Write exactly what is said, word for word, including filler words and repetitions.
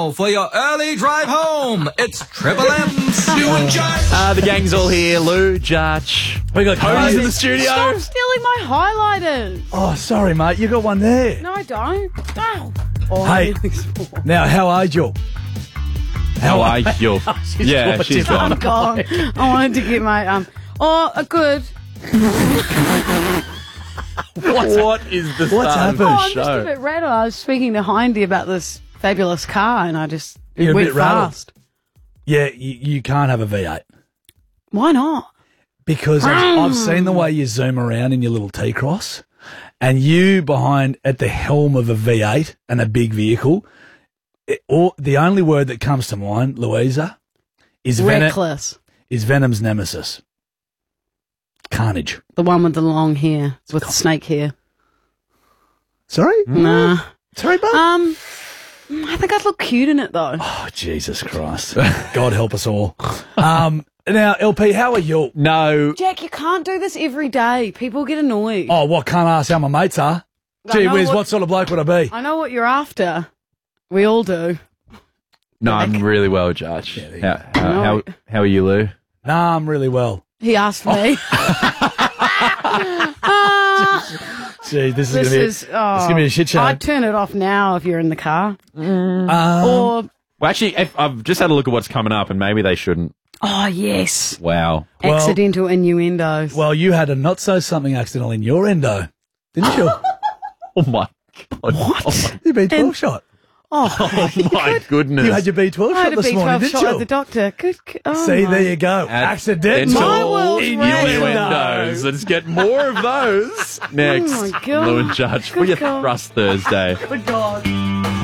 now for your early drive home. It's Triple M's. Uh, the gang's all here. Lou, Judge. We got Cody's in the studio. Stop stealing my highlighters. Oh, sorry, mate. You got one there. No, I don't. Oh. Oh, Hey, now, how are you? How are you? She's Yeah, gone. she's gone. I'm gone. I wanted to get my um. Oh, uh, good. What is the What's start of happened? Oh, the I'm just a show? bit rattled. I was speaking to Hindy about this fabulous car, and I just it You're a went bit rattled. fast. Yeah, you, you can't have a V eight. Why not? Because I've, I've seen the way you zoom around in your little T-Cross, and you behind at the helm of a V eight and a big vehicle, it, or, the only word that comes to mind, Louisa, is, Venom, Reckless. is Venom's nemesis. Carnage. The one with the long hair, with snake hair. Sorry? Nah. Sorry, bud? Um, I think I'd look cute in it though. Oh, Jesus Christ. God help us all. Um, now, L P, how are you? No. Jack, you can't do this every day. People get annoyed. Oh, what, can't ask how my mates are? I Gee know whiz, what- what sort of bloke would I be? I know what you're after. We all do. No, I'm really well, Judge. you how, how, No. how, how are you, Lou? Nah, I'm really well. He asked me. Ah, Gee, this is this going to be, is. this Oh, is gonna be a shit show. I'd turn it off now if you're in the car. Um, Or Well, actually, if, I've just had a look at what's coming up, and maybe they shouldn't. oh yes, Wow. Well- accidental innuendos. Well, you had a not so something accidental in your endo, didn't you? Oh, my God. What? Your B twelve shot. oh, Oh, my goodness. You had your B twelve I shot had a this B morning, twelve didn't shot you? at the doctor. Good. g- Oh See, my. there you go. Accidental My world's innuendos. Let's get more of those next. Oh, my God. Lou and Judge for Good your God. Thrust Thursday. Good God.